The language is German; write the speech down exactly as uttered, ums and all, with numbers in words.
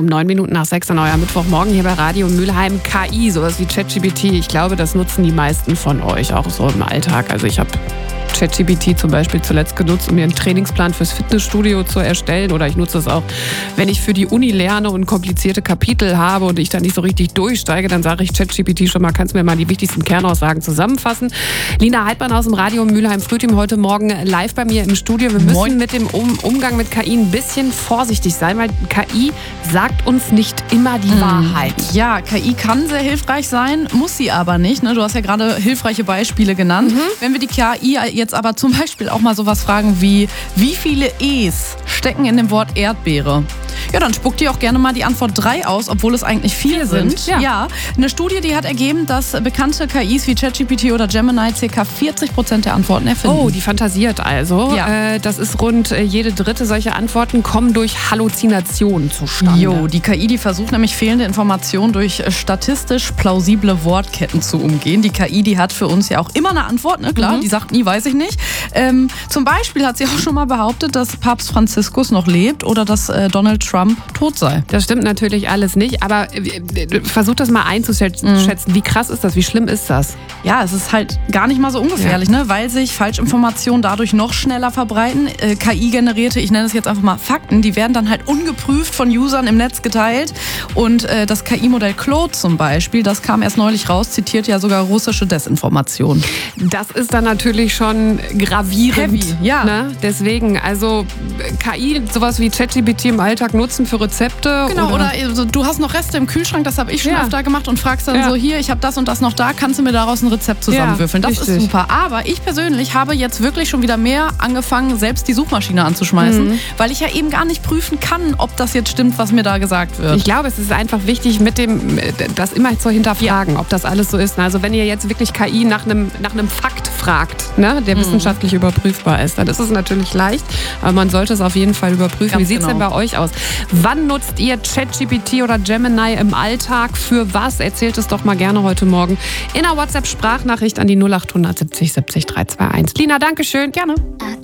um neun Minuten nach sechs an euer Mittwochmorgen hier bei Radio Mülheim. K I, sowas wie ChatGPT, ich glaube, das nutzen die meisten von euch auch so im Alltag. Also ich habe ChatGPT zum Beispiel zuletzt genutzt, um mir einen Trainingsplan fürs Fitnessstudio zu erstellen. Oder ich nutze es auch, wenn ich für die Uni lerne und komplizierte Kapitel habe und ich da nicht so richtig durchsteige, dann sage ich ChatGPT schon mal, kannst du mir mal die wichtigsten Kernaussagen zusammenfassen. Lina Heidmann aus dem Radio Mülheim Frühteam heute Morgen live bei mir im Studio. Wir müssen Moin. mit dem um Umgang mit K I ein bisschen vorsichtig sein, weil K I sagt uns nicht immer die Wahrheit. Ja, K I kann sehr hilfreich sein, muss sie aber nicht. Ne? Du hast ja gerade hilfreiche Beispiele genannt. Mhm. Wenn wir die K I jetzt aber zum Beispiel auch mal sowas fragen wie, wie viele E's stecken in dem Wort Erdbeere? Ja, dann spuckt die auch gerne mal die Antwort drei aus, obwohl es eigentlich vier, Vier sind. sind, ja. ja. Eine Studie, die hat ergeben, dass bekannte K Is wie ChatGPT oder Gemini ca. vierzig Prozent der Antworten erfinden. Oh, die fantasiert also. Ja. Äh, das ist rund äh, jede dritte solcher Antworten kommen durch Halluzinationen zustande. Jo, die K I, die versucht nämlich fehlende Informationen durch statistisch plausible Wortketten zu umgehen. Die K I, die hat für uns ja auch immer eine Antwort, ne? Klar, Mhm. die sagt nie, weiß ich nicht. Ähm, zum Beispiel hat sie auch schon mal behauptet, dass Papst Franziskus noch lebt oder dass äh, Donald Trump tot sei. Das stimmt natürlich alles nicht, aber äh, versucht das mal einzuschätzen. Mhm. Wie krass ist das? Wie schlimm ist das? Ja, es ist halt gar nicht mal so ungefährlich, ne? Weil sich Falschinformationen dadurch noch schneller verbreiten. Äh, K I-generierte, ich nenne es jetzt einfach mal Fakten, die werden dann halt ungeprüft von Usern im Netz geteilt. Und äh, das K I-Modell Claude zum Beispiel, das kam erst neulich raus, zitiert ja sogar russische Desinformation. Das ist dann natürlich schon gravierend. Heavy, ja. Ne? Deswegen, also K I, sowas wie ChatGPT im Alltag nutzen für Rezepte. Genau, oder, oder also, du hast noch Reste im Kühlschrank, das habe ich schon Ja. öfter gemacht und fragst dann Ja. so, hier, ich habe das und das noch da, kannst du mir daraus ein Rezept zusammenwürfeln? Ja, das ist richtig. super. Aber ich persönlich habe jetzt wirklich schon wieder mehr angefangen, selbst die Suchmaschine anzuschmeißen, Mhm. weil ich ja eben gar nicht prüfen kann, ob das jetzt stimmt, was mir da gesagt wird. Ich glaube, es ist einfach wichtig, mit dem, das immer zu hinterfragen, ob das alles so ist. Also wenn ihr jetzt wirklich K I nach einem, nach einem Fakt fragt, ne, der wissenschaftlich überprüfbar ist, dann ist es natürlich leicht, aber man sollte es auf jeden Fall überprüfen. Ganz Wie sieht es genau. denn bei euch aus? Wann nutzt ihr ChatGPT oder Gemini im Alltag? Für was? Erzählt es doch mal gerne heute Morgen in einer WhatsApp-Sprachnachricht an die null acht siebzig siebzig drei zwei eins. Lina, danke schön. Gerne.